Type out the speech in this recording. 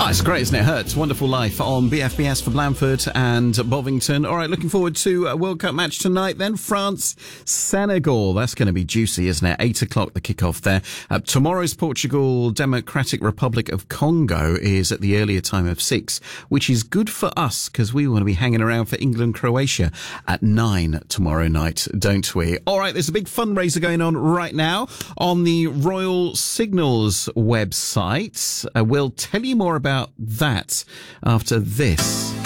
Oh, it's great, isn't it? Hurts. Wonderful Life on BFBS for Blandford and Bovington. All right, looking forward to a World Cup match tonight then. France, Senegal. That's going to be juicy, isn't it? 8 o'clock, the kickoff there. Tomorrow's Portugal, Democratic Republic of Congo is at the earlier time of 6, which is good for us because we want to be hanging around for England, Croatia at 9 tomorrow night, don't we? All right, there's a big fundraiser going on right now on the Royal Signals website. We'll tell you more about that after this.